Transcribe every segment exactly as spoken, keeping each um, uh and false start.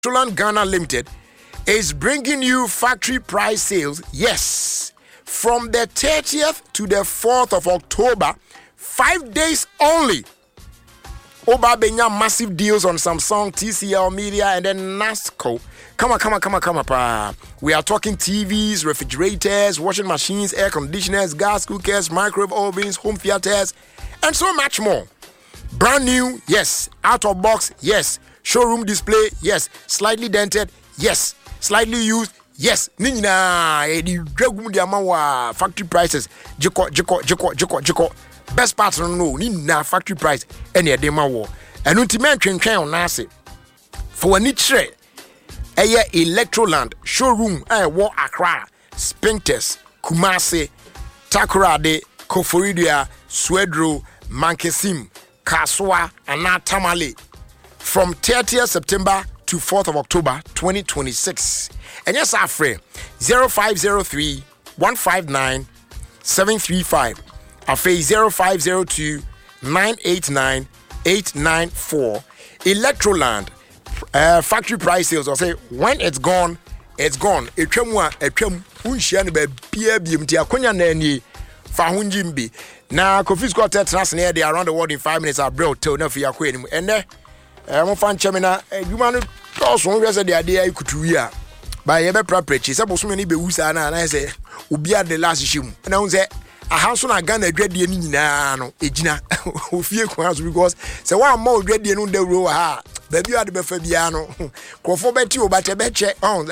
Electroland Ghana Limited is bringing you factory price sales. Yes, from the thirtieth to the fourth of October, five days only. Oba Benya massive deals on Samsung, T C L Media, and then NASCO. Come on, come on, come on, come on, pa. We are talking T Vs, refrigerators, washing machines, air conditioners, gas cookers, microwave ovens, home theaters, and so much more. Brand new, yes. Out of box, yes. Showroom display, yes. Slightly dented, yes. Slightly used, yes. Nina, edi dragum diamawa factory prices. Jiko, jiko, jiko, jiko, jiko. Best part no, nina factory price. Any dema war. And ultimate train train on nasi. For a niche, Aya Electroland showroom, I war Accra, Spintex, Kumasi, Takoradi, Koforidia, Swedro, Mankesim, Kaswa, and Tamale. From thirtieth September to fourth of October twenty twenty-six. And yes, our friend zero five zero three, one five nine, seven three five. Our face zero five zero two, nine eight nine, eight nine four. Electroland uh, factory price sales. I'll say when it's gone, it's gone. Etwemwa etwem unhia ne ba bia biem ti akonya na ani fa hunjimbi. Na Kofi Scott trans na dey around the world in five minutes abroad till na fi akọ anim. Ene eh mo fan chemina adwuma no toso we say dey ade ay kutuwi a ba ye be preparation say boso me be wusa na na say obi ade last shim na hu say ahanso na Ghana adwadie ni nyina no ejina ofie kwa so because say one more adwadie no dawro ha ba bi ade be fa bia no krofo beti obate be che on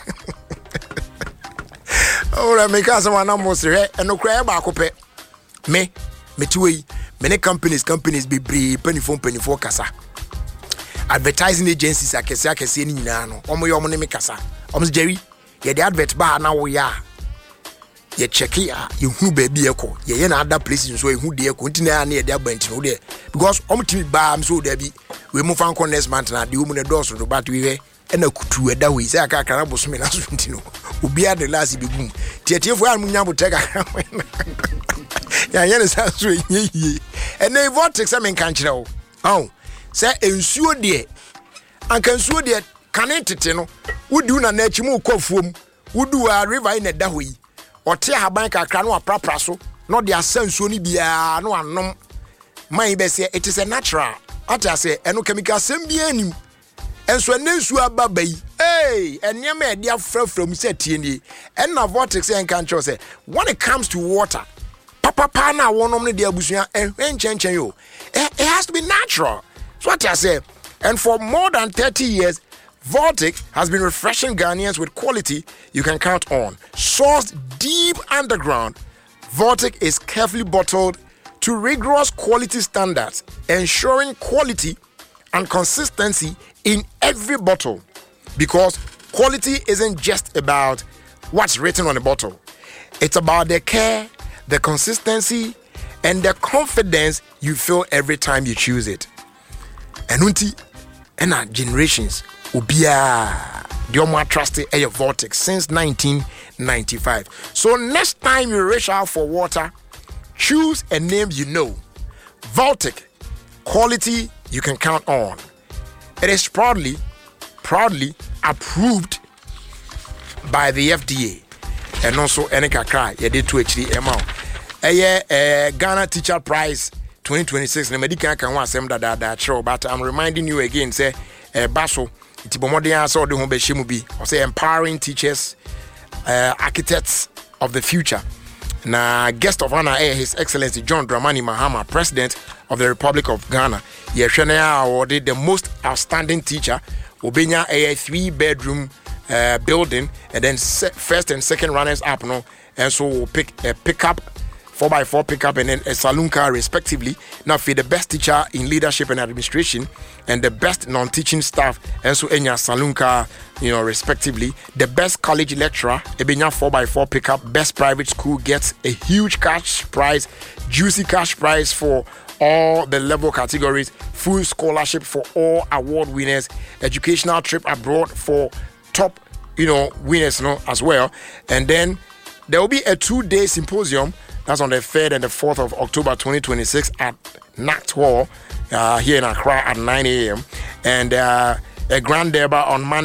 ora me ka sama na mo sere enokra e ba akopɛ me metiwe many companies companies be bre penifon penifon kasa advertising agencies akese akese ni nyina no omo ye omo ne me kasa omo Jerry ye the advert ba na wo ya ye check ya ye hu ba bi ekọ ye ye na other places so ye hu de ekọ ntina na ye de abanti no de because omo timi ba am so da bi we move fan next month na de omo ne doso do but we we na kutu eda we say aka aka na boso me na so ntino obi ade last bi gum tietefo an munya botega ya yene sa so yeye ene vortex am kan kire wo oh say ensuo de anka ensuo de kane tete no wudi na na achimu kofuom wudu a river in da hoyi ote haban kakra no aprapra so no de asansuo ni bia no anom man be say it is a natural ata say eno chemical sem bia anim enso enensuo ababai hey enyema e dia frafram say tie ni enna vortex en kan cho say when it comes to water papa pa na wonom ne de abusua ehwen chenchen yo it has to be natural. So what I say, and for more than thirty years, Vortex has been refreshing Ghanaians with quality you can count on. Sourced deep underground, Vortex is carefully bottled to rigorous quality standards, ensuring quality and consistency in every bottle. Because quality isn't just about what's written on the bottle. It's about the care, the consistency, and the confidence you feel every time you choose it. Enunti ena generations obia the omo trusted air Vortex since nineteen ninety-five. So next time you reach out for water, choose a name you know. Vortex, quality you can count on. It is proudly proudly approved by the F D A and also Enika Kra ye did to H D M O. Eh Ghana Teacher Prize twenty twenty-six na medical kan wa asem dada da chiro, but I'm reminding you again say eh baso ti bomode answer de ho be hye mu bi o say empowering teachers, uh, architects of the future. Na guest of honor eh, His Excellency John Dramani Mahama, President of the Republic of Ghana. Ye hwe na awarded the most outstanding teacher obenya a three bedroom uh, building, and then se- first and second runners up no, and so we'll pick a uh, pick up four by four pickup and then a saloon car respectively. Now for the best teacher in leadership and administration and the best non-teaching staff and so enya saloon car, you know, respectively. The best college lecturer, ebenya four by four pickup. Best private school gets a huge cash prize, juicy cash prize for all the level categories, full scholarship for all award winners, educational trip abroad for top, you know, winners, you know, as well. And then there will be a two-day symposium. That's on the third and the fourth of October twenty twenty-six at N A C T Hall uh, here in Accra at nine a.m. And uh, a grand debate on Monday.